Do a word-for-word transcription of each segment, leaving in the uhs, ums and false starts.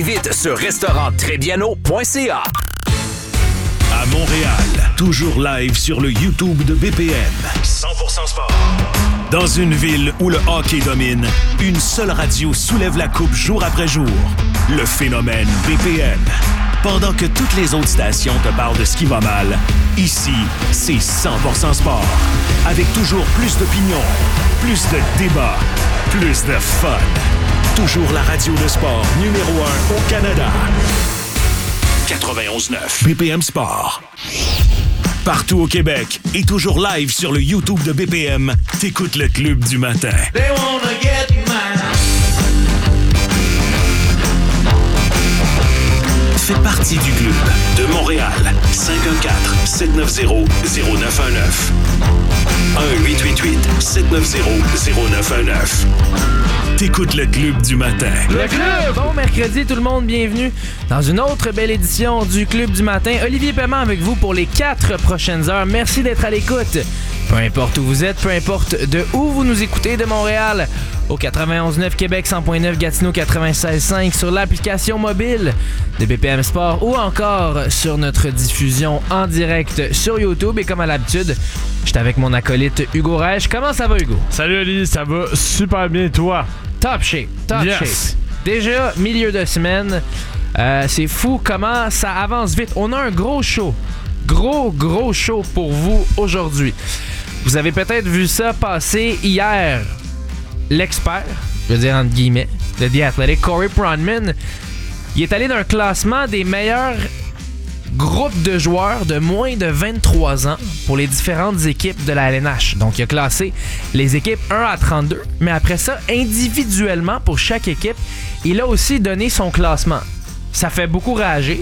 Vite sur restaurant trébiano point c a. À Montréal, toujours live sur le YouTube de B P M. cent pour cent sport. Dans une ville où le hockey domine, une seule radio soulève la coupe jour après jour. Le phénomène B P M. Pendant que toutes les autres stations te parlent de ce qui va mal, ici, c'est cent pour cent sport. Avec toujours plus d'opinions, plus de débats, plus de fun. Toujours la radio de sport numéro un au Canada. quatre-vingt-onze neuf B P M Sport. Partout au Québec et toujours live sur le YouTube de B P M, t'écoutes le Club du matin. They wanna get mine. Fais partie du Club de Montréal. cinq un quatre, sept neuf zéro, zéro neuf un neuf. un huit huit huit, sept neuf zéro, zéro neuf un neuf. T'écoutes le Club du matin. Le Club! Bon mercredi tout le monde, bienvenue dans une autre belle édition du Club du matin. Olivier Paiement avec vous pour les quatre prochaines heures. Merci d'être à l'écoute. Peu importe où vous êtes, peu importe de où vous nous écoutez, de Montréal au quatre-vingt-onze neuf Québec, cent point neuf Gatineau, quatre-vingt-seize cinq sur l'application mobile de B P M Sport ou encore sur notre diffusion en direct sur YouTube. Et comme à l'habitude, j'étais avec mon acolyte Hugo Reich. Comment ça va, Hugo? Salut Oli, ça va super bien, toi? Top shape, top yes. shape. Déjà, milieu de semaine, euh, c'est fou comment ça avance vite. On a un gros show, gros, gros show pour vous aujourd'hui. Vous avez peut-être vu ça passer hier. L'expert, je veux dire entre guillemets, de The Athletic, Corey Pronman, il est allé d'un classement des meilleurs groupes de joueurs de moins de vingt-trois ans pour les différentes équipes de la L N H. Donc, il a classé les équipes un à trente-deux, mais après ça, individuellement, pour chaque équipe, il a aussi donné son classement. Ça fait beaucoup réagir.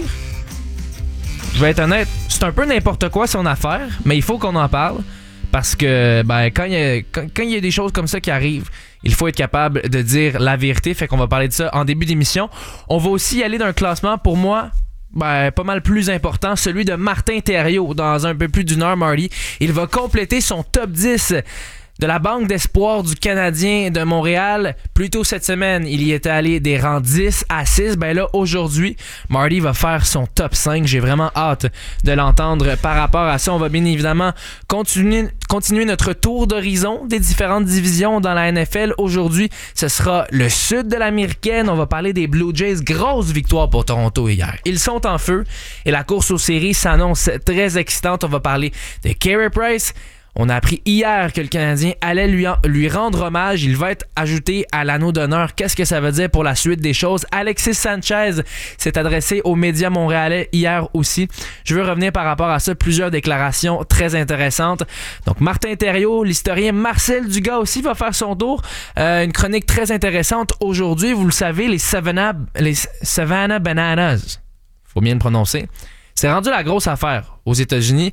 Je vais être honnête, c'est un peu n'importe quoi son affaire, mais il faut qu'on en parle. Parce que ben, quand il y a, quand, quand il y a des choses comme ça qui arrivent, il faut être capable de dire la vérité. Fait qu'on va parler de ça en début d'émission. On va aussi y aller d'un classement, pour moi, ben, pas mal plus important, celui de Martin Thériault. Dans un peu plus d'une heure, Marty, il va compléter son top dix de la Banque d'espoir du Canadien de Montréal. Plus tôt cette semaine, il y était allé des rangs dix à six. Ben là, aujourd'hui, Marty va faire son top cinq. J'ai vraiment hâte de l'entendre par rapport à ça. On va bien évidemment continuer, continuer notre tour d'horizon des différentes divisions dans la N F L. Aujourd'hui, ce sera le sud de l'américaine. On va parler des Blue Jays. Grosse victoire pour Toronto hier. Ils sont en feu et la course aux séries s'annonce très excitante. On va parler de Carey Price. On a appris hier que le Canadien allait lui, en, lui rendre hommage. Il va être ajouté à l'anneau d'honneur. Qu'est-ce que ça veut dire pour la suite des choses? Alexis Sanchez s'est adressé aux médias montréalais hier aussi. Je veux revenir par rapport à ça. Plusieurs déclarations très intéressantes. Donc, Martin Thériault, l'historien Marcel Dugas aussi va faire son tour. Euh, une chronique très intéressante aujourd'hui. Vous le savez, les Savannah, les Savannah Bananas, faut bien le prononcer, c'est rendu la grosse affaire aux États-Unis.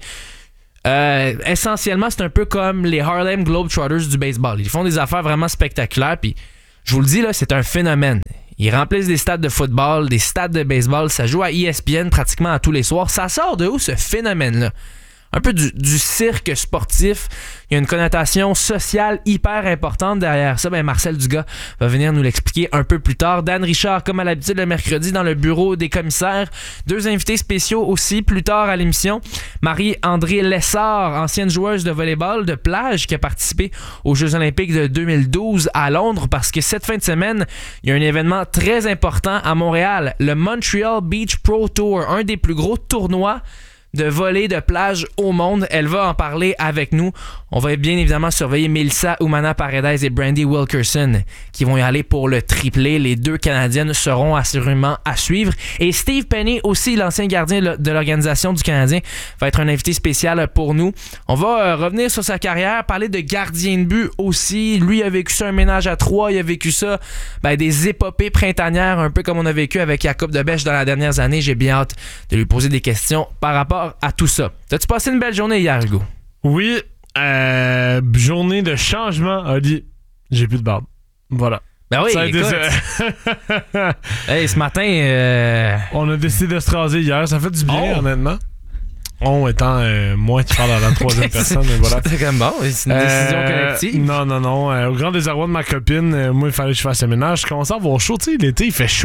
Euh, essentiellement, c'est un peu comme les Harlem Globetrotters du baseball. Ils font des affaires vraiment spectaculaires, puis je vous le dis, là, c'est un phénomène. Ils remplissent des stades de football, des stades de baseball, ça joue à E S P N pratiquement à tous les soirs. Ça sort de où, ce phénomène-là? Un peu du, du cirque sportif. Il y a une connotation sociale hyper importante derrière ça. Ben Marcel Dugas va venir nous l'expliquer un peu plus tard. Dan Richard, comme à l'habitude le mercredi dans le bureau des commissaires. Deux invités spéciaux aussi plus tard à l'émission. Marie-André Lessard, ancienne joueuse de volleyball de plage qui a participé aux Jeux olympiques de deux mille douze à Londres, parce que cette fin de semaine, il y a un événement très important à Montréal. Le Montreal Beach Pro Tour, un des plus gros tournois de volley de plage au monde. Elle va en parler avec nous. On va bien évidemment surveiller Melissa Umana Paredes et Brandy Wilkerson qui vont y aller pour le triplé. Les deux Canadiennes seront assurément à suivre. Et Steve Penny, aussi l'ancien gardien de l'organisation du Canadien, va être un invité spécial pour nous. On va euh, revenir sur sa carrière, parler de gardien de but aussi. Lui a vécu ça, un ménage à trois. Il a vécu ça, ben, des épopées printanières, un peu comme on a vécu avec Jacob Debèche dans les dernières années. J'ai bien hâte de lui poser des questions par rapport à tout ça. T'as-tu passé une belle journée hier, Hugo? Oui, euh, journée de changement. Ali, j'ai plus de barbe. Voilà. Ben oui, ça a écoute. Été... hey, ce matin... Euh... On a décidé de se raser hier. Ça fait du bien, oh. honnêtement. On étant euh, moi qui parle à la troisième personne. Mais voilà. C'était comme bon, c'est une décision euh, collective. Non, non, non. Euh, au grand désarroi de ma copine, euh, moi, il fallait que je fasse le ménage. Je commençais à avoir chaud. Tu sais, l'été, il fait chaud.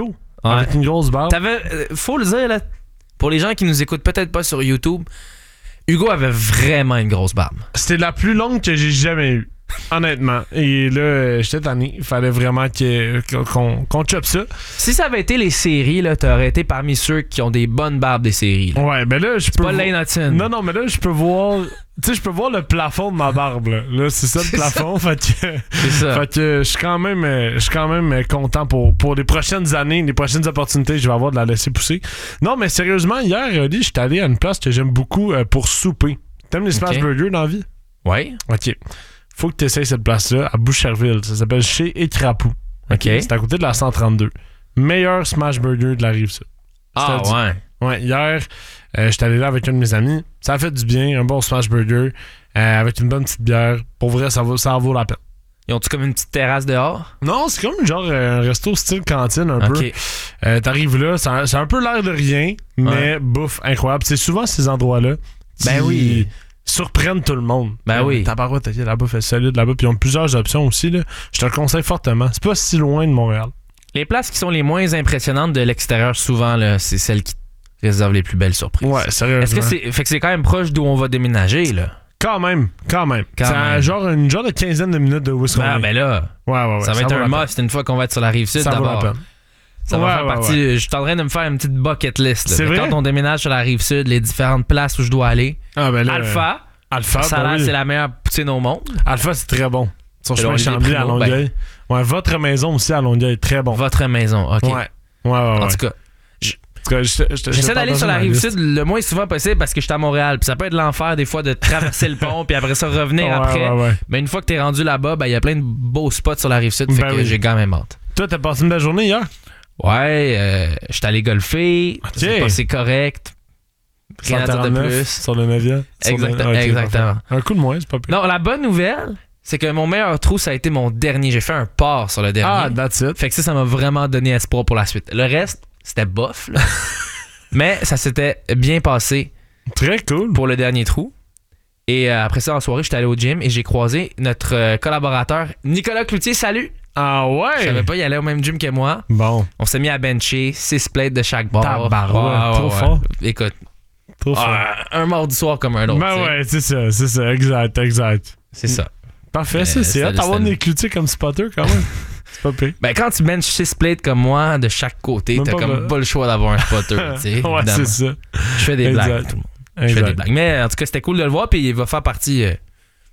Ouais. avec une grosse barbe. T'avais, euh, faut le dire, là, pour les gens qui nous écoutent peut-être pas sur YouTube, Hugo avait vraiment une grosse barbe. C'était la plus longue que j'ai jamais eue. Honnêtement. Et là, euh, j'étais tanné. Il fallait vraiment que, qu'on, qu'on chope ça. Si ça avait été les séries, là, t'aurais été parmi ceux qui ont des bonnes barbes des séries. Là. Ouais, ben là, je peux. Pas vo- Lane Hutton. Non, non, mais là, je peux voir. Tu sais, je peux voir le plafond de ma barbe. Là, là c'est ça le C'est plafond. Fait que, C'est ça. fait que je suis quand même, euh, je suis quand même euh, content pour, pour les prochaines années, les prochaines opportunités que je vais avoir de la laisser pousser. Non, mais sérieusement, hier, Oli, j'étais allé à une place que j'aime beaucoup euh, pour souper. T'aimes les smash Ok. burgers dans la vie? Ouais. Ok. Faut que tu essayes cette place-là à Boucherville. Ça s'appelle Chez Écrapou. OK. C'est à côté de la cent trente-deux. Meilleur smash burger de la Rive-Sud. Ah, C'est-à-dire- ouais. Ouais, hier, euh, j'étais allé là avec un de mes amis. Ça a fait du bien, un bon smash burger euh, avec une bonne petite bière. Pour vrai, ça, vaut, ça en vaut la peine. Ils ont-tu comme une petite terrasse dehors? Non, c'est comme genre euh, un resto style cantine un peu. OK. Euh, T'arrives là, c'est un, c'est un peu l'air de rien, mais Ouais. bouffe incroyable. C'est souvent ces endroits-là qui Ben oui. surprennent tout le monde. Ben Euh, oui. Tabarouette, ok, la bouffe est solide là-bas. Puis ils ont plusieurs options aussi. Là. Je te le conseille fortement. C'est pas si loin de Montréal. Les places qui sont les moins impressionnantes de l'extérieur, souvent, là, c'est celles qui réservent les plus belles surprises. Ouais, sérieusement. Est-ce que c'est. Fait que c'est quand même proche d'où on va déménager, là? Quand même, quand même. Quand c'est un même. genre, une genre de quinzaine de minutes de où est-ce qu'on Ah, est. ben là, Ouais, ouais, ouais. ça va être vaut un la must une fois qu'on va être sur la rive sud peine. Ça vaut la d'abord. peine. Ça va Ouais, faire ouais, partie. ouais. Je suis en train de me faire une petite bucket list. là, C'est de vrai? Quand on déménage sur la rive sud, les différentes places où je dois aller. Ah, ben là. Alpha, Alpha, ça a ben l'air oui. c'est la meilleure poutine au monde. Alpha, c'est très bon. Sur Et chemin Olivier Chambly à Primo, Longueuil. Ouais, votre maison aussi à Longueuil, très bon. Votre maison, OK. Ouais. Ouais, ouais, ouais. En tout cas, En tout cas, je te- je te- je j'essaie te d'aller partage sur la ma rive liste. sud le moins souvent possible parce que je suis à Montréal. Puis ça peut être l'enfer des fois de traverser le pont puis après ça revenir Ouais, après. ouais, ouais. Mais une fois que t'es rendu là-bas, ben il y a plein de beaux spots sur la rive sud. Fait Ben que oui. j'ai quand même hâte. Toi, t'as passé une belle journée hier? Ouais, euh, je suis allé golfer. Ok. C'est passé correct. Rien à dire de cent quarante-neuf plus. Sur le neuvième? Sur le- Exact- ok, exactement. parfait. Un coup de moins, c'est pas pire. Non, la bonne nouvelle, c'est que mon meilleur trou, ça a été mon dernier. J'ai fait un par sur le dernier. Ah, that's it. Fait que ça, ça m'a vraiment donné espoir pour la suite. Le reste, c'était bof, là. Mais ça s'était bien passé Très cool. pour le dernier trou. Et euh, après ça, en soirée, j'étais allé au gym et j'ai croisé notre euh, collaborateur Nicolas Cloutier. Salut! Ah Je ouais? savais pas, il allait au même gym que moi. Bon. On s'est mis à bencher six plates de chaque bar. Tabarouette, trop fort. Écoute, Trop fort. ah, un mardi soir comme un autre. Ben tu sais. ouais, c'est ça, c'est ça, exact, exact. C'est ça. Parfait, Euh, ça, c'est ça, hâte d'avoir c'est- des cloutiers comme spotter quand même. C'est pas pire. Ben, quand tu benches six plates comme moi de chaque côté, Même t'as pas comme mal. pas le choix d'avoir un spotter. tu sais, Ouais, évidemment. c'est ça. Je fais des Exact. blagues. Tout le monde. Je fais Exact. des blagues. Mais en tout cas, c'était cool de le voir. Puis il va faire partie. euh,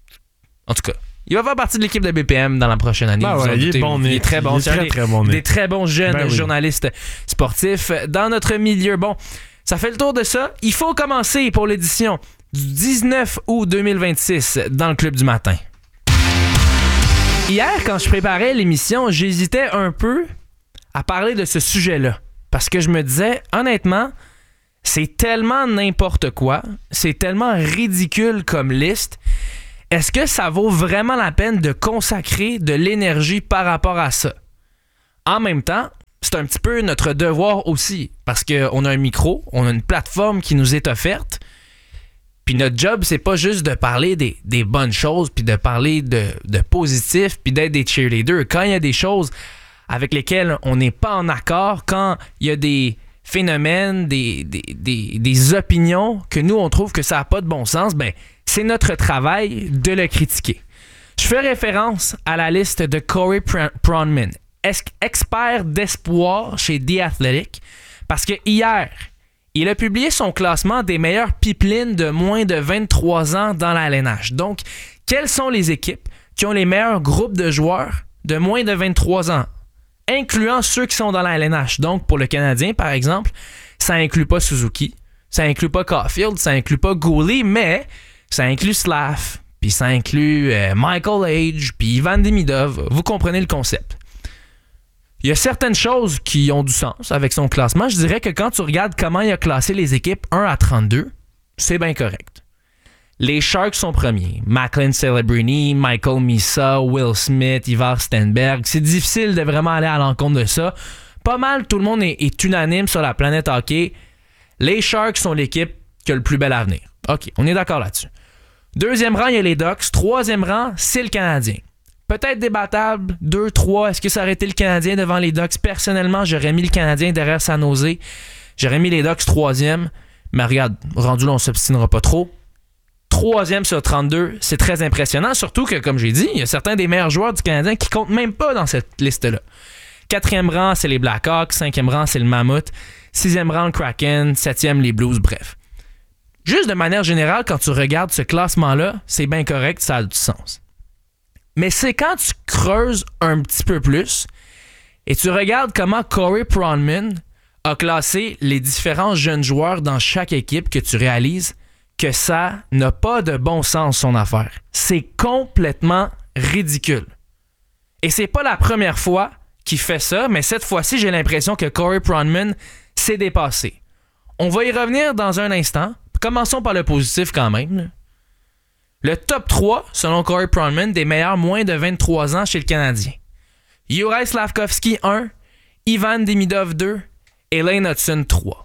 En tout cas, il va faire partie de l'équipe de B P M dans la prochaine année. Ben Vous ouais, en il est doutez, bon, il est Nick. très bon. Il est C'est un très, des- très bon, des Nick. très bons jeunes Ben oui. journalistes sportifs dans notre milieu. Bon, ça fait le tour de ça. Il faut commencer pour l'édition du dix-neuf août deux mille vingt-six dans le Club du matin. Hier, quand je préparais l'émission, j'hésitais un peu à parler de ce sujet-là. Parce que je me disais, honnêtement, c'est tellement n'importe quoi, c'est tellement ridicule comme liste. Est-ce que ça vaut vraiment la peine de consacrer de l'énergie par rapport à ça? En même temps, c'est un petit peu notre devoir aussi, parce qu'on a un micro, on a une plateforme qui nous est offerte, puis notre job, c'est pas juste de parler des, des bonnes choses, puis de parler de, de positif, puis d'être des cheerleaders. Quand il y a des choses avec lesquelles on n'est pas en accord, quand il y a des phénomènes, des, des, des, des opinions que nous, on trouve que ça n'a pas de bon sens, ben c'est notre travail de le critiquer. Je fais référence à la liste de Corey Pr- Pronman, ex- expert d'espoir chez The Athletic, parce que hier, il a publié son classement des meilleures pipelines de moins de vingt-trois ans dans la L N H. Donc, quelles sont les équipes qui ont les meilleurs groupes de joueurs de moins de vingt-trois ans, incluant ceux qui sont dans la L N H. Donc, pour le Canadien, par exemple, ça inclut pas Suzuki, ça inclut pas Caulfield, ça inclut pas Gooley, mais ça inclut Slav, puis ça inclut euh, Michael Age, puis Ivan Demidov. Vous comprenez le concept. Il y a certaines choses qui ont du sens avec son classement. Je dirais que quand tu regardes comment il a classé les équipes un à trente-deux, c'est bien correct. Les Sharks sont premiers. Macklin Celebrini, Michael Misa, Will Smith, Ivar Stenberg. C'est difficile de vraiment aller à l'encontre de ça. Pas mal, tout le monde est, est unanime sur la planète hockey. Les Sharks sont l'équipe qui a le plus bel avenir. OK, on est d'accord là-dessus. Deuxième rang, il y a les Ducks. Troisième rang, c'est le Canadien. peut-être débattable. deux trois. Est-ce que ça aurait été le Canadien devant les Ducks? Personnellement, j'aurais mis le Canadien derrière San Jose. J'aurais mis les Ducks troisième. Mais regarde, rendu là, on s'obstinera pas trop. Troisième sur trente-deux, c'est très impressionnant. Surtout que, comme j'ai dit, il y a certains des meilleurs joueurs du Canadien qui comptent même pas dans cette liste-là. Quatrième rang, c'est les Blackhawks. Cinquième rang, c'est le Mammoth. Sixième rang, le Kraken. Septième, les Blues. Bref. Juste de manière générale, quand tu regardes ce classement-là, c'est bien correct, ça a du sens. Mais c'est quand tu creuses un petit peu plus et tu regardes comment Corey Pronman a classé les différents jeunes joueurs dans chaque équipe que tu réalises que ça n'a pas de bon sens, son affaire. C'est complètement ridicule. Et c'est pas la première fois qu'il fait ça, mais cette fois-ci, j'ai l'impression que Corey Pronman s'est dépassé. On va y revenir dans un instant. Commençons par le positif quand même. Là. Le top trois, selon Corey Pronman, des meilleurs moins de vingt-trois ans chez le Canadien. Juraj Slafkovský un, Ivan Demidov deux et Lane Hutson trois.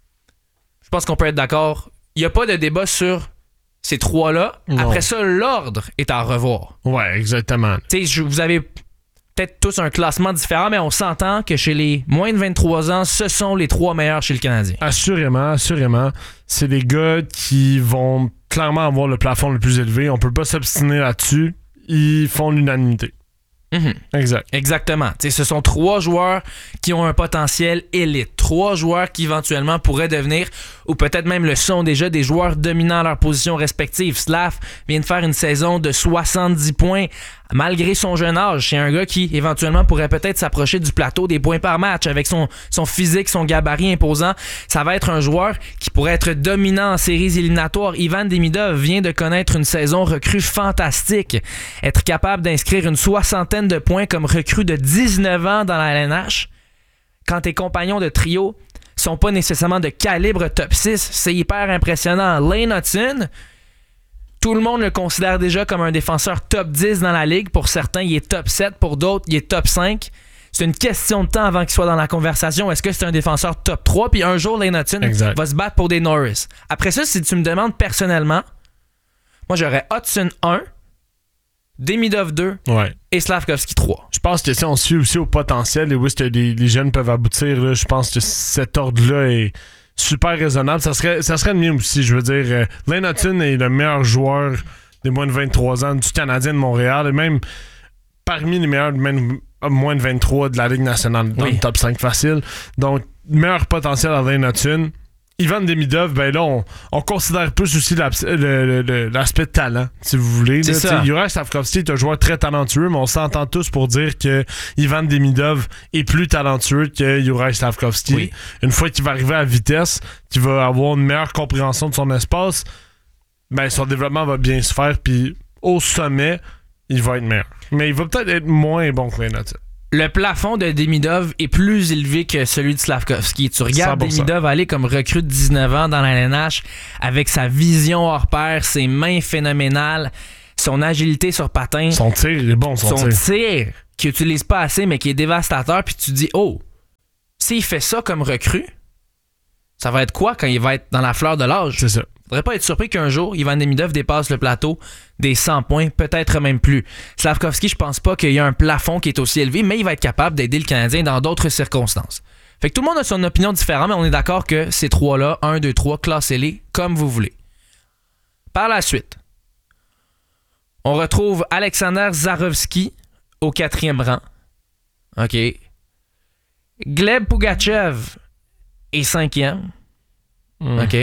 Je pense qu'on peut être d'accord. Il n'y a pas de débat sur ces trois-là. Non. Après ça, l'ordre est à revoir. Ouais, exactement. Tu sais, vous avez peut-être tous un classement différent, mais on s'entend que chez les moins de vingt-trois ans, ce sont les trois meilleurs chez le Canadien. Assurément, assurément. C'est des gars qui vont clairement avoir le plafond le plus élevé. On peut pas s'obstiner là-dessus. Ils font l'unanimité. Mm-hmm. Exact. Exactement. T'sais, ce sont trois joueurs qui ont un potentiel élite. Trois joueurs qui éventuellement pourraient devenir, ou peut-être même le sont déjà, des joueurs dominants à leur position respective. Slav vient de faire une saison de soixante-dix points malgré son jeune âge. C'est un gars qui éventuellement pourrait peut-être s'approcher du plateau des points par match avec son, son physique, son gabarit imposant. Ça va être un joueur qui pourrait être dominant en séries éliminatoires. Ivan Demidov vient de connaître une saison recrue fantastique. Être capable d'inscrire une soixantaine de points comme recrue de dix-neuf ans dans la L N H, quand tes compagnons de trio sont pas nécessairement de calibre top six, c'est hyper impressionnant. Lane Hutson, tout le monde le considère déjà comme un défenseur top dix dans la ligue. Pour certains, il est top sept. Pour d'autres, il est top cinq. C'est une question de temps avant qu'il soit dans la conversation. Est-ce que c'est un défenseur top trois? Puis un jour, Lane Hutson exact. va se battre pour des Norris. Après ça, si tu me demandes personnellement, moi, j'aurais Hutson un, Demidov deux ouais. et Slafkovský trois. Je pense que si on suit aussi au potentiel et où est-ce que les, les jeunes peuvent aboutir, là, je pense que cet ordre-là est super raisonnable. Ça serait, ça serait le mien aussi. Je veux dire, euh, Lane Hutson est le meilleur joueur des moins de vingt-trois ans du Canadien de Montréal et même parmi les meilleurs de moins de vingt-trois de la Ligue nationale dans oui. le top cinq facile. Donc, meilleur potentiel à Lane Hutson. Ivan Demidov, ben là, on, on considère plus aussi le, le, le, l'aspect de talent, si vous voulez. C'est là, ça. Juraj Slafkovský est un joueur très talentueux, mais on s'entend tous pour dire que Ivan Demidov est plus talentueux que Juraj Slafkovský. Oui. Une fois qu'il va arriver à vitesse, qu'il va avoir une meilleure compréhension de son espace, ben son développement va bien se faire, puis au sommet, il va être meilleur. Mais il va peut-être être moins bon que Lane Hutson. Le plafond de Demidov est plus élevé que celui de Slafkovský. Tu regardes cent pour cent. Demidov aller comme recrue de dix-neuf ans dans la L N H avec sa vision hors pair, ses mains phénoménales, son agilité sur patin. Son tir, il est bon, son, son tir. Son tir, qu'il n'utilise pas assez, mais qui est dévastateur. Puis tu te dis, oh, s'il fait ça comme recrue, ça va être quoi quand il va être dans la fleur de l'âge? C'est ça. Faudrait pas être surpris qu'un jour, Ivan Demidov dépasse le plateau des cent points, peut-être même plus. Slafkovský, je pense pas qu'il y a un plafond qui est aussi élevé, mais il va être capable d'aider le Canadien dans d'autres circonstances. Fait que tout le monde a son opinion différente, mais on est d'accord que ces trois-là, un, deux, trois, classez-les comme vous voulez. Par la suite, on retrouve Alexander Zarovski au quatrième rang. OK. Gleb Pugachev est cinquième. Mm. OK.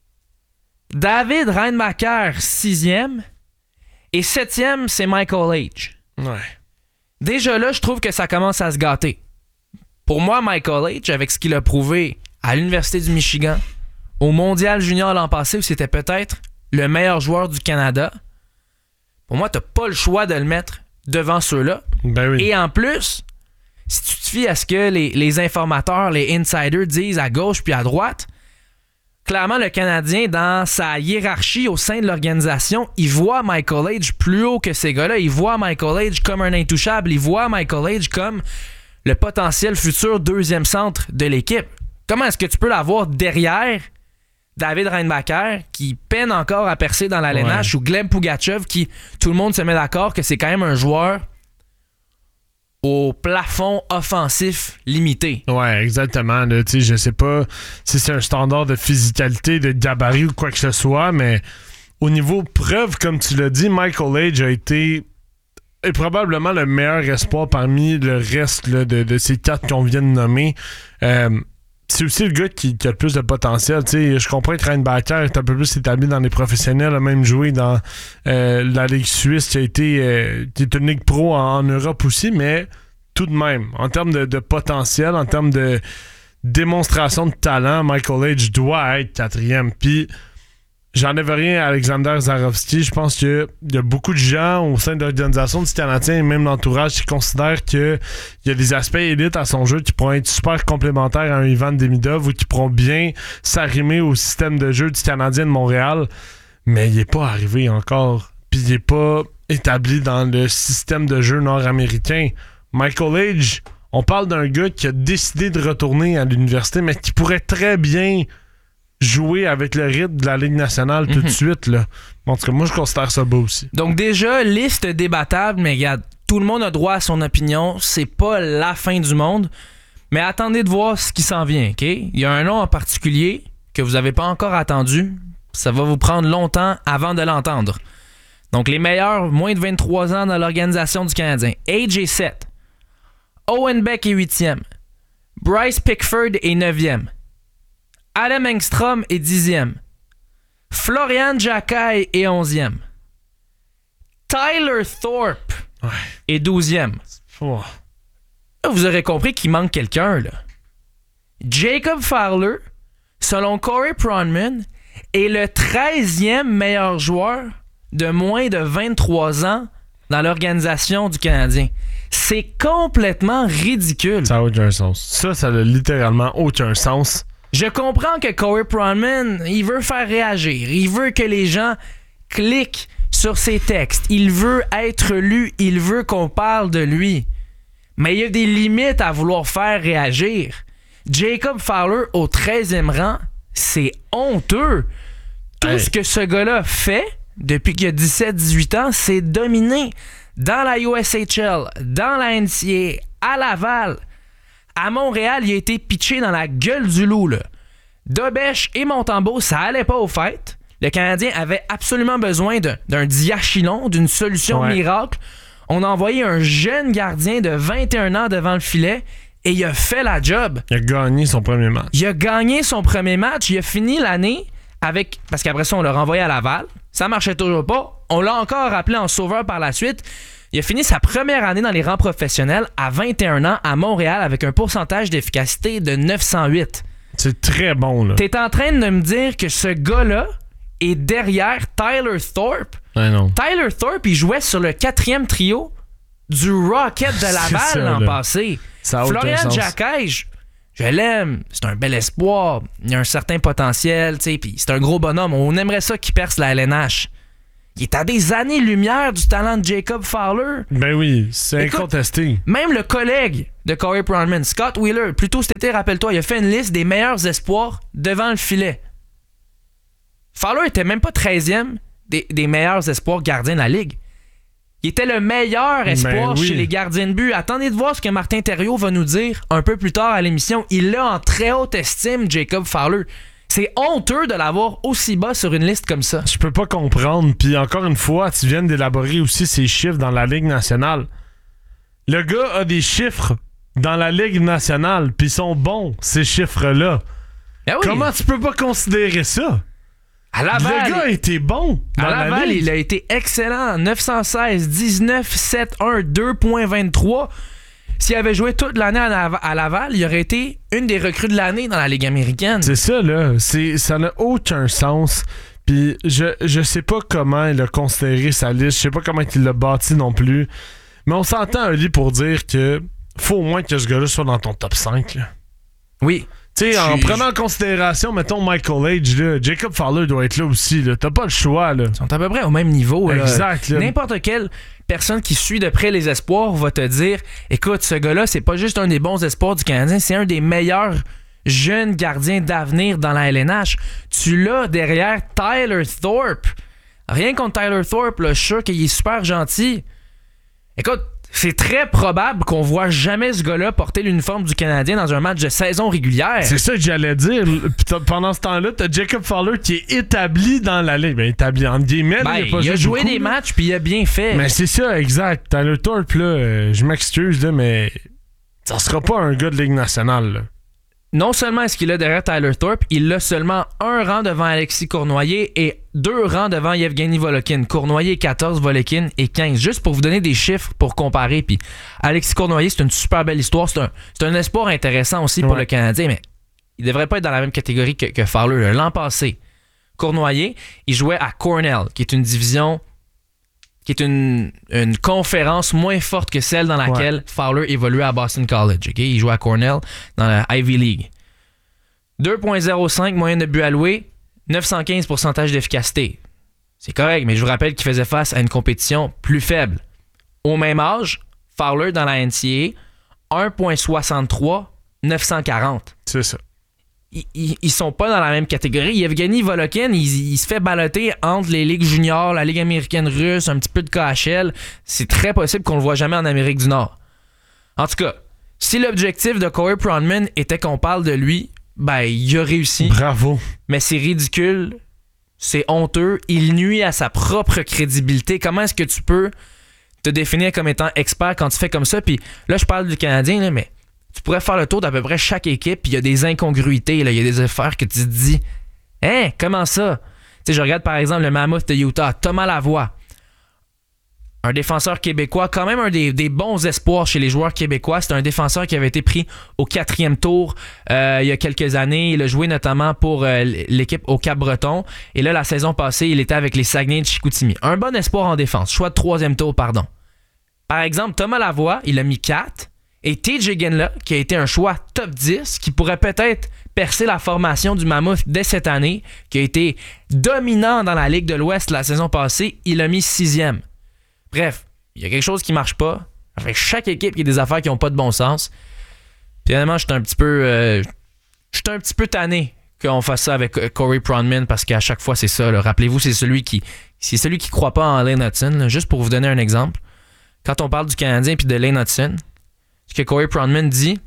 David Reinbacher, sixième. Et septième, c'est Michael H. Ouais. Déjà là, je trouve que ça commence à se gâter. Pour moi, Michael H, avec ce qu'il a prouvé à l'Université du Michigan, au Mondial Junior l'an passé, où c'était peut-être le meilleur joueur du Canada, pour moi, t'as pas le choix de le mettre devant ceux-là. Ben oui. Et en plus, si tu te fies à ce que les, les informateurs, les insiders disent à gauche puis à droite, clairement, le Canadien, dans sa hiérarchie au sein de l'organisation, il voit Michael H plus haut que ces gars-là. Il voit Michael H comme un intouchable. Il voit Michael H comme le potentiel futur deuxième centre de l'équipe. Comment est-ce que tu peux l'avoir derrière David Reinbacher, qui peine encore à percer dans la L N H, ouais. ou Gleb Pugachev, qui, tout le monde se met d'accord que c'est quand même un joueur au plafond offensif limité. Ouais, exactement. Là, je sais pas si c'est un standard de physicalité, de gabarit ou quoi que ce soit, mais au niveau preuve, comme tu l'as dit, Michael Age a été est probablement le meilleur espoir parmi le reste là, de, de ces quatre qu'on vient de nommer. Euh, c'est aussi le gars qui, qui a le plus de potentiel. T'sais, je comprends que Ryan Backer est un peu plus établi dans les professionnels, a même joué dans euh, la Ligue suisse qui a été euh, qui est une ligue pro en, en Europe aussi, mais tout de même, en termes de, de potentiel, en termes de démonstration de talent, Michael Age doit être quatrième. Puis j'enlève rien à Alexander Zarovski. Je pense qu'il y a beaucoup de gens au sein de l'organisation du Canadien et même l'entourage qui considèrent qu'il y a des aspects élites à son jeu qui pourront être super complémentaires à un Ivan Demidov ou qui pourront bien s'arrimer au système de jeu du Canadien de Montréal. Mais il n'est pas arrivé encore. Puis il n'est pas établi dans le système de jeu nord-américain. Michael Age, on parle d'un gars qui a décidé de retourner à l'université, mais qui pourrait très bien jouer avec le rythme de la Ligue nationale tout mm-hmm. de suite. Là. En tout cas, moi, je considère ça beau aussi. Donc déjà, liste débattable, mais regarde, tout le monde a droit à son opinion. C'est pas la fin du monde, mais attendez de voir ce qui s'en vient, OK? Il y a un nom en particulier que vous n'avez pas encore attendu. Ça va vous prendre longtemps avant de l'entendre. Donc, les meilleurs, moins de vingt-trois ans dans l'organisation du Canadien. Age est sept. Owen Beck est huitième. Bryce Pickford est neuvième. Adam Engstrom est dixième. Florian Jacquet est onzième. Tyler Thorpe ouais. est douzième. Oh. Vous aurez compris qu'il manque quelqu'un, là. Jacob Fowler, selon Corey Pronman, est le treizième meilleur joueur de moins de vingt-trois ans dans l'organisation du Canadien. C'est complètement ridicule. Ça n'a aucun sens. Ça, ça n'a littéralement aucun sens. Je comprends que Corey Pronman, il veut faire réagir. Il veut que les gens cliquent sur ses textes. Il veut être lu. Il veut qu'on parle de lui. Mais il y a des limites à vouloir faire réagir. Jacob Fowler au treizième rang, c'est honteux. Tout hey. ce que ce gars-là fait depuis qu'il a dix-sept dix-huit ans, c'est dominer dans la U S H L, dans la N C A A, à Laval. À Montréal, il a été pitché dans la gueule du loup. Là. Dobèche et Montembeault, ça allait pas aux fêtes. Le Canadien avait absolument besoin de, d'un diachylon, d'une solution ouais. miracle. On a envoyé un jeune gardien de vingt et un ans devant le filet et il a fait la job. Il a gagné son premier match. Il a gagné son premier match. Il a fini l'année avec... Parce qu'après ça, on l'a renvoyé à Laval. Ça marchait toujours pas. On l'a encore appelé en sauveur par la suite. Il a fini sa première année dans les rangs professionnels à vingt et un ans à Montréal avec un pourcentage d'efficacité de neuf cent huit. C'est très bon, là. T'es en train de me dire que ce gars-là est derrière Tyler Thorpe? Ouais, non. Tyler Thorpe, il jouait sur le quatrième trio du Rocket de Laval l'an passé. Ça a Florian Jacquet, je, je l'aime. C'est un bel espoir. Il a un certain potentiel, tu sais, puis c'est un gros bonhomme. On aimerait ça qu'il perce la L N H. Il est à des années-lumière du talent de Jacob Fowler. Ben oui, c'est Écoute, incontesté. Même le collègue de Corey Pronman, Scott Wheeler, plus tôt cet été, rappelle-toi, il a fait une liste des meilleurs espoirs devant le filet. Fowler était même pas treizième des, des meilleurs espoirs gardiens de la Ligue. Il était le meilleur espoir ben oui. chez les gardiens de but. Attendez de voir ce que Martin Thériault va nous dire un peu plus tard à l'émission. Il l'a en très haute estime, Jacob Fowler. C'est honteux de l'avoir aussi bas sur une liste comme ça. Je peux pas comprendre. Puis encore une fois, tu viens d'élaborer aussi ces chiffres dans la Ligue nationale. Le gars a des chiffres dans la Ligue nationale, puis ils sont bons, ces chiffres-là. Ben oui. Comment tu peux pas considérer ça? À Laval, le gars a été bon. Dans à Laval, la Ligue. il a été excellent. neuf cent seize, dix-neuf, sept, un, deux virgule vingt-trois. S'il avait joué toute l'année à Laval, il aurait été une des recrues de l'année dans la Ligue américaine. C'est ça, là. C'est, ça n'a aucun sens. Puis je, je sais pas comment il a considéré sa liste. Je sais pas comment il l'a bâti non plus. Mais on s'entend, Ali, pour dire que faut au moins que ce gars-là soit dans ton top cinq. Là. Oui. Tu sais, en prenant en considération, mettons, Michael Age, là, Jacob Fowler doit être là aussi. Là. T'as pas le choix. Là. Ils sont à peu près au même niveau. Exact. Là. N'importe quelle personne qui suit de près les espoirs va te dire, écoute, ce gars-là, c'est pas juste un des bons espoirs du Canadien, c'est un des meilleurs jeunes gardiens d'avenir dans la L N H. Tu l'as derrière Tyler Thorpe. Rien contre Tyler Thorpe, là, je suis sûr qu'il est super gentil. Écoute, c'est très probable qu'on voit jamais ce gars-là porter l'uniforme du Canadien dans un match de saison régulière. C'est ça que j'allais dire. Pendant ce temps-là, t'as Jacob Fowler qui est établi dans la ligue. Ben, établi entre guillemets. Ben, là, il a, pas il a joué beaucoup, des là. matchs puis il a bien fait. Mais c'est ça, exact. Tyler Thorpe, là, euh, je m'excuse, là, mais ça sera pas un gars de Ligue nationale, là. Non seulement est-ce qu'il a derrière Tyler Thorpe, il a seulement un rang devant Alexis Cournoyer et deux rangs devant Yevgeny Volokin. Cournoyer quatorze, Volokin et quinze. Juste pour vous donner des chiffres pour comparer. Puis Alexis Cournoyer, c'est une super belle histoire. C'est un, c'est un espoir intéressant aussi pour ouais. le Canadien, mais il devrait pas être dans la même catégorie que, que Fowler. L'an passé, Cournoyer, il jouait à Cornell, qui est une division, qui est une, une conférence moins forte que celle dans laquelle ouais. Fowler évoluait à Boston College. Okay? Il jouait à Cornell dans la Ivy League. deux virgule zéro cinq moyenne de buts alloués, neuf cent quinze pourcentage d'efficacité. C'est correct, mais je vous rappelle qu'il faisait face à une compétition plus faible. Au même âge, Fowler dans la N C A A, un virgule soixante-trois, neuf cent quarante. C'est ça. Ils, ils, ils sont pas dans la même catégorie. Yevgeny Volokin, il, il se fait balloter entre les ligues juniors, la Ligue américaine russe, un petit peu de K H L. C'est très possible qu'on le voit jamais en Amérique du Nord. En tout cas, si l'objectif de Corey Pronman était qu'on parle de lui, ben, il a réussi. Bravo. Mais c'est ridicule, c'est honteux, il nuit à sa propre crédibilité. Comment est-ce que tu peux te définir comme étant expert quand tu fais comme ça? Puis là, je parle du Canadien, là, mais tu pourrais faire le tour d'à peu près chaque équipe, puis il y a des incongruités, il y a des affaires que tu te dis « Hein, comment ça? » Tu sais, je regarde par exemple le Mammoth de Utah, Thomas Lavoie, un défenseur québécois, quand même un des, des bons espoirs chez les joueurs québécois. C'est un défenseur qui avait été pris au quatrième tour euh, il y a quelques années. Il a joué notamment pour euh, l'équipe au Cap-Breton. Et là, la saison passée, il était avec les Saguenay de Chicoutimi. Un bon espoir en défense. Choix de troisième tour, pardon. Par exemple, Thomas Lavoie, il a mis quatre. Et T J Ginla, qui a été un choix top dix, qui pourrait peut-être percer la formation du Mammoth dès cette année, qui a été dominant dans la Ligue de l'Ouest la saison passée, il a mis sixième. Bref, il y a quelque chose qui marche pas. Avec chaque équipe, il y a des affaires qui n'ont pas de bon sens. Puis honnêtement, je suis un petit peu... Euh, je suis un petit peu tanné qu'on fasse ça avec Corey Pronman, parce qu'à chaque fois, c'est ça. Là. Rappelez-vous, c'est celui qui c'est celui qui croit pas en Lane Hudson. Là. Juste pour vous donner un exemple. Quand on parle du Canadien et de Lane Hudson, ce que Corey Pronman dit,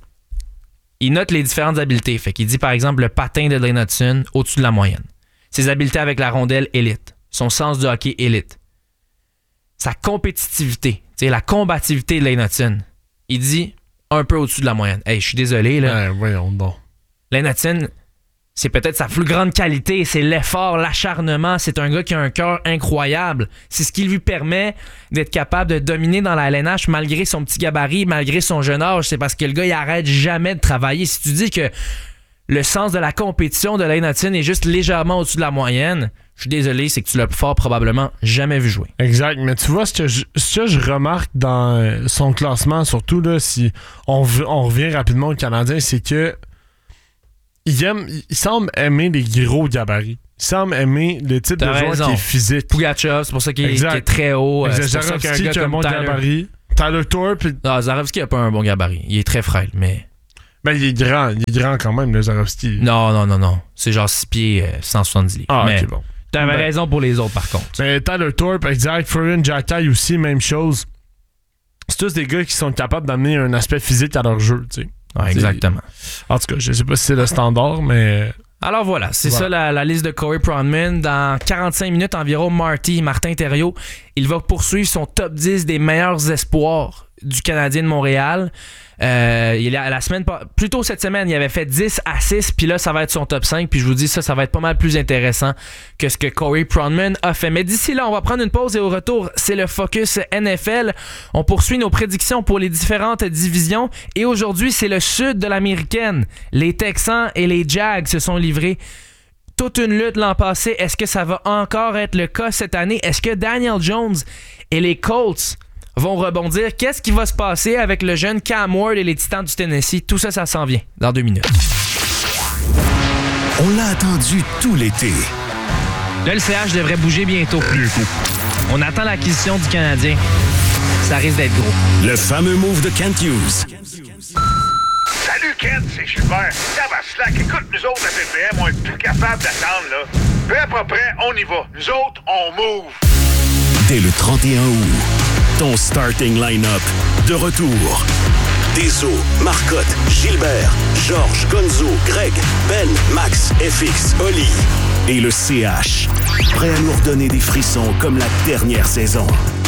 il note les différentes habiletés. Fait qu'il dit, par exemple, le patin de Lane Hudson au-dessus de la moyenne. Ses habiletés avec la rondelle, élite. Son sens du hockey, élite. Sa compétitivité, la combativité de Lane Hudson, il dit un peu au-dessus de la moyenne. Hey, je suis désolé, là. Ouais, voyons donc. Lane Hudson, c'est peut-être sa plus grande qualité, c'est l'effort, l'acharnement. C'est un gars qui a un cœur incroyable. C'est ce qui lui permet d'être capable de dominer dans la L N H malgré son petit gabarit, malgré son jeune âge. C'est parce que le gars, il arrête jamais de travailler. Si tu dis que le sens de la compétition de Lane Hudson est juste légèrement au-dessus de la moyenne, je suis désolé, c'est que tu l'as fort probablement jamais vu jouer. Exact, mais tu vois, ce que je, ce que je remarque dans son classement, surtout là, si on, on revient rapidement au Canadien, c'est que il, aime, il semble aimer les gros gabarits. Il semble aimer le type T'as de joueur raison. Qui est phisique. Pugachev, c'est pour ça qu'il est, qu'il est très haut. Exact. C'est pour ça qu'un gars qui a un bon Tyler. gabarit. Tyler Thorpe. Non, Zarovski n'a pas un bon gabarit. Il est très frêle, mais... Ben, il est grand. Il est grand quand même, le Zarovski. Non, non, non, non. C'est genre six pieds, euh, cent soixante-dix livres. Ah, mais ok, bon. T'avais ben, raison pour les autres, par contre. Mais Tyler Thorpe, exact. Florian Jackay aussi, même chose. C'est tous des gars qui sont capables d'amener un aspect physique à leur jeu, tu sais. Ouais, exactement. En tout cas, je sais pas si c'est le standard, mais... Alors voilà, c'est voilà. ça la, la liste de Corey Pronman. Dans quarante-cinq minutes environ, Marty, Martin Thériault, il va poursuivre son top dix des meilleurs espoirs du Canadien de Montréal. Euh, il a, la semaine, plus tôt cette semaine, il avait fait dix à six, puis là, ça va être son top cinq. Puis je vous dis, ça, ça va être pas mal plus intéressant que ce que Corey Pronman a fait. Mais d'ici là, on va prendre une pause et au retour, c'est le Focus N F L. On poursuit nos prédictions pour les différentes divisions. Et aujourd'hui, c'est le sud de l'américaine. Les Texans et les Jags se sont livrés toute une lutte l'an passé. Est-ce que ça va encore être le cas cette année? Est-ce que Daniel Jones et les Colts vont rebondir? Qu'est-ce qui va se passer avec le jeune Cam Ward et les Titans du Tennessee? Tout ça, ça s'en vient dans deux minutes. On l'a attendu tout l'été. Là, le C H devrait bouger bientôt. Bientôt. On attend l'acquisition du Canadien. Ça risque d'être gros. Le fameux move de Kent Hughes. Salut Kent, c'est Gilbert. Tabarnak, écoute, nous autres, la P P M, on est plus capable d'attendre, là. Prêt, pas prêt, on y va. Nous autres, on move. Dès le trente et un août, ton starting line-up. De retour. Deso, Marcotte, Gilbert, Georges, Gonzo, Greg, Ben, Max, F X, Oli et le C H. Prêt à nous redonner des frissons comme la dernière saison.